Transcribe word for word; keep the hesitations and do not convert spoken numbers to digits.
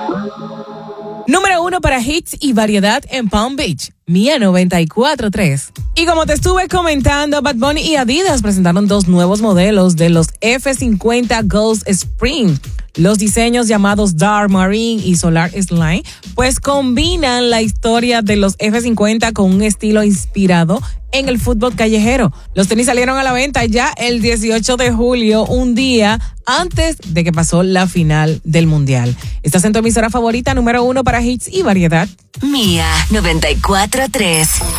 Número uno para hits y variedad en Palm Beach, Mía noventa y cuatro tres. Y como te estuve comentando, Bad Bunny y Adidas presentaron dos nuevos modelos de los F cincuenta Ghost Spring. Los diseños llamados Dark Marine y Solar Slime pues combinan la historia de los F cincuenta con un estilo inspirado en el fútbol callejero. Los tenis salieron a la venta ya el dieciocho de julio, un día antes de que pasó la final del Mundial. Estás en tu emisora favorita, número uno para hits y variedad. Mía noventa y cuatro tres.